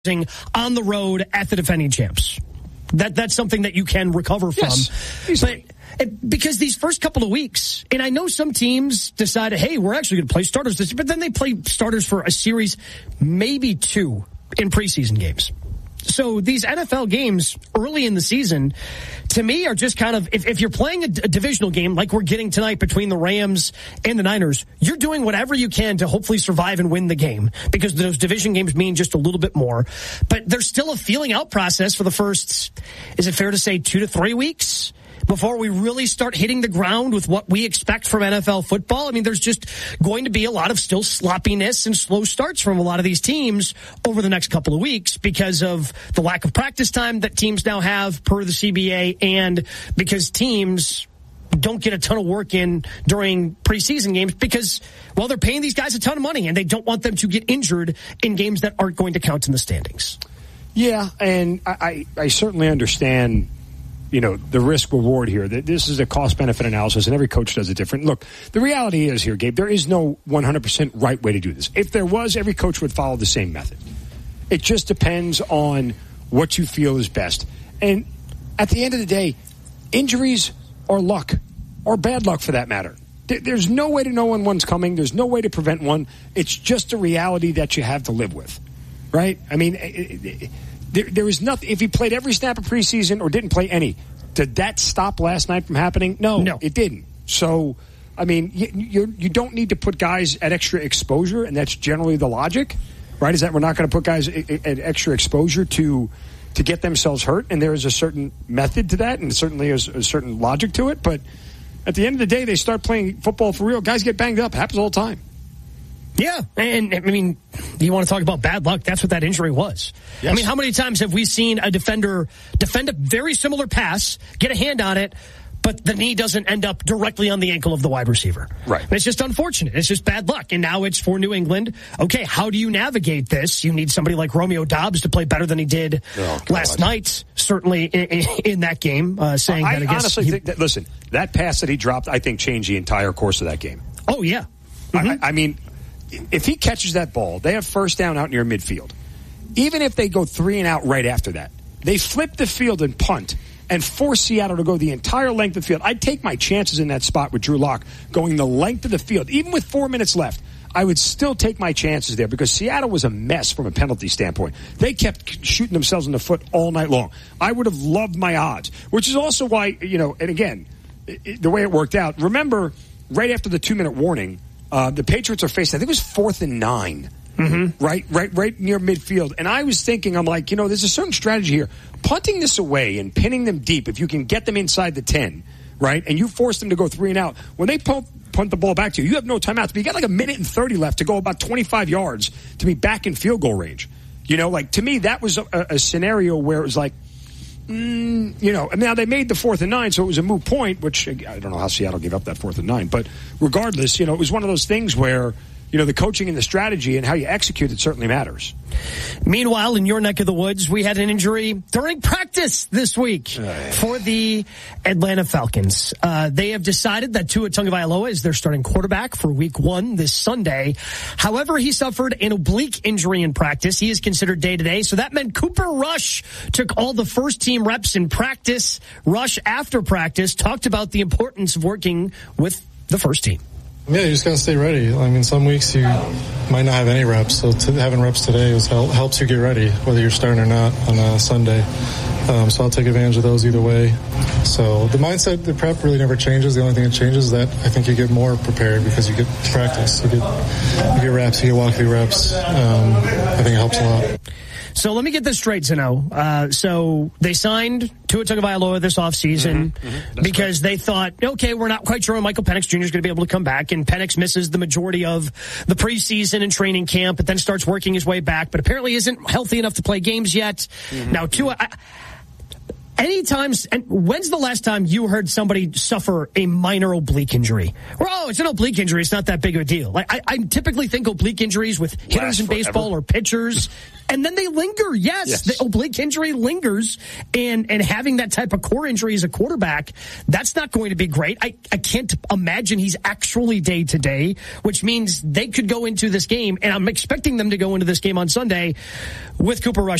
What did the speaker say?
on the road at the defending champs. That's something that you can recover from. Yes, but because these first couple of weeks, and I know some teams decided, hey, we're actually going to play starters this year, but then they play starters for a series, maybe two in preseason games. So these NFL games early in the season, to me, are just kind of, if you're playing a divisional game like we're getting tonight between the Rams and the Niners, you're doing whatever you can to hopefully survive and win the game, because those division games mean just a little bit more. But there's still a feeling out process for the first, is it fair to say, 2 to 3 weeks before we really start hitting the ground with what we expect from NFL football? I mean, there's just going to be a lot of still sloppiness and slow starts from a lot of these teams over the next couple of weeks because of the lack of practice time that teams now have per the CBA, and because teams don't get a ton of work in during preseason games because, well, they're paying these guys a ton of money and they don't want them to get injured in games that aren't going to count in the standings. Yeah, and I certainly understand, the risk reward here. This is a cost benefit analysis, and every coach does it different. Look, the reality is here, Gabe, there is no 100% right way to do this. If there was, every coach would follow the same method. It just depends on what you feel is best. And at the end of the day, injuries or luck, or bad luck for that matter, there's no way to know when one's coming. There's no way to prevent one. It's just a reality that you have to live with, right? I mean, there is nothing. If he played every snap of preseason or didn't play any, did that stop last night from happening? No, it didn't. So, I mean, you don't need to put guys at extra exposure, and that's generally the logic, right? Is that we're not going to put guys at extra exposure to get themselves hurt, and there is a certain method to that, and certainly there's a certain logic to it. But at the end of the day, they start playing football for real. Guys get banged up. It happens all the time. Yeah, and I mean, you want to talk about bad luck? That's what that injury was. Yes. I mean, how many times have we seen a defender defend a very similar pass, get a hand on it, but the knee doesn't end up directly on the ankle of the wide receiver? Right. It's just unfortunate. It's just bad luck. And now it's for New England. Okay, how do you navigate this? You need somebody like Romeo Doubs to play better than he did last night, certainly in that game. Saying that, I guess, honestly think that, listen, that pass that he dropped, I think, changed the entire course of that game. Oh, yeah. Mm-hmm. I mean, if he catches that ball, they have first down out near midfield. Even if they go 3 and out right after that, they flip the field and punt and force Seattle to go the entire length of the field. I'd take my chances in that spot with Drew Lock going the length of the field. Even with 4 minutes left, I would still take my chances there because Seattle was a mess from a penalty standpoint. They kept shooting themselves in the foot all night long. I would have loved my odds, which is also why, and again, the way it worked out. Remember, right after the 2-minute warning, the Patriots are facing, I think it was 4th and 9, right near midfield. And I was thinking, I'm like, there's a certain strategy here. Punting this away and pinning them deep, if you can get them inside the 10, right, and you force them to go 3 and out, when they punt the ball back to you, you have no timeouts. But you got like 1:30 left to go about 25 yards to be back in field goal range. To me, that was a scenario where it was like, and now they made the 4th and 9, so it was a moot point, which I don't know how Seattle gave up that 4th and 9. But regardless, it was one of those things where, the coaching and the strategy and how you execute it certainly matters. Meanwhile, in your neck of the woods, we had an injury during practice this week for the Atlanta Falcons. They have decided that Tua Tagovailoa is their starting quarterback for week 1 this Sunday. However, he suffered an oblique injury in practice. He is considered day-to-day, so that meant Cooper Rush took all the first-team reps in practice. Rush, after practice, talked about the importance of working with the first team. Yeah, you just got to stay ready. I mean, some weeks you might not have any reps, so having reps today helps you get ready, whether you're starting or not on a Sunday. So I'll take advantage of those either way. So the mindset, the prep really never changes. The only thing that changes is that I think you get more prepared because you get practice. You get reps, you get walkthrough reps. I think it helps a lot. So let me get this straight, Zeno. So they signed Tua Tagovailoa this offseason because they thought, okay, we're not quite sure when Michael Penix Jr. is going to be able to come back, and Penix misses the majority of the preseason and training camp, but then starts working his way back, but apparently isn't healthy enough to play games yet. Now, Tua, anytime, and when's the last time you heard somebody suffer a minor oblique injury? Or, it's an oblique injury, it's not that big of a deal. Like, I typically think oblique injuries with hitters in baseball or pitchers, and then they linger. Yes, the oblique injury lingers, and having that type of core injury as a quarterback, that's not going to be great. I can't imagine he's actually day to day, which means they could go into this game, and I'm expecting them to go into this game on Sunday with Cooper Rush